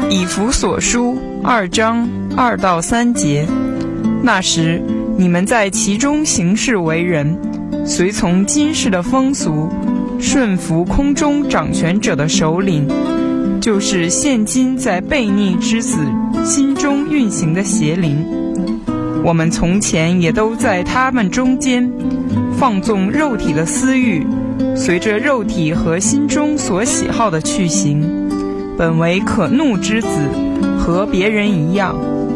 以弗所书2章2到3节。那时你们在其中行事为人，随从今世的风俗，顺服空中掌权者的首领，就是现今在悖逆之子心中运行的邪灵。我们从前也都在他们中间，放纵肉体的私欲，随着肉体和心中所喜好的去行，本为可怒之子，和别人一样。